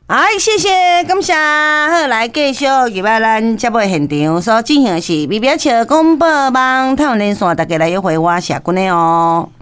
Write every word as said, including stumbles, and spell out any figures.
哎，谢谢，感谢。好，来继续入来咱节目现场所进行的是美表桥广播网台湾连线，大家来约会我社群的哦。